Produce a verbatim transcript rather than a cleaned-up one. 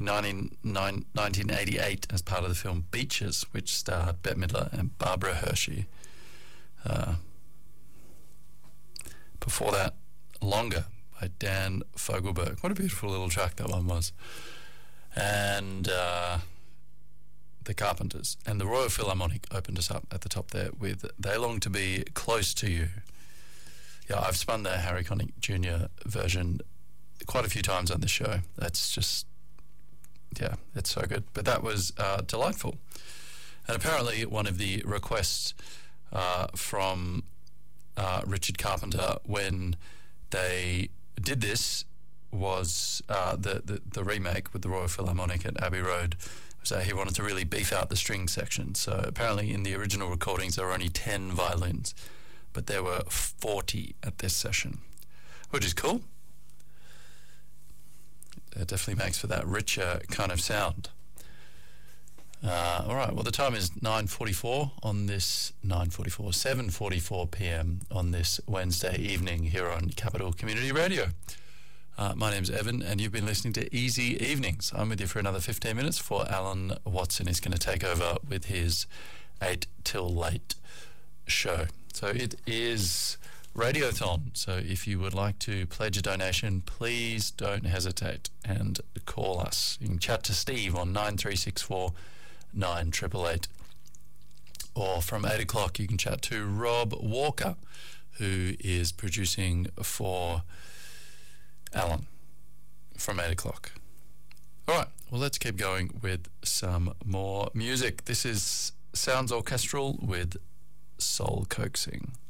in nineteen eighty-eight as part of the film Beaches, which starred Bette Midler and Barbara Hershey. Uh, before that, Longer by Dan Fogelberg. What a beautiful little track that one was. And uh, the Carpenters and the Royal Philharmonic opened us up at the top there with They Long to Be Close to You. Yeah, I've spun the Harry Connick Junior version quite a few times on this show. That's just, yeah, it's so good. But that was uh, delightful. And apparently one of the requests uh, from uh, Richard Carpenter when they did this was uh, the, the, the remake with the Royal Philharmonic at Abbey Road. So he wanted to really beef out the string section. So apparently in the original recordings there were only ten violins, but there were forty at this session, which is cool. It definitely makes for that richer kind of sound. Uh, all right, well, the time is nine forty-four on this, nine forty-four, seven forty-four p.m. on this Wednesday evening here on Capital Community Radio. Uh, my name's Evan, and you've been listening to Easy Evenings. I'm with you for another fifteen minutes before Alan Watson is going to take over with his eight till late show. So it is Radiothon. So if you would like to pledge a donation, please don't hesitate and call us. You can chat to Steve on nine three six four nine eight eight eight. Or from eight o'clock you can chat to Rob Walker, who is producing for Alan from eight o'clock. All right, well, let's keep going with some more music. This is Sounds Orchestral with Soul Coaxing.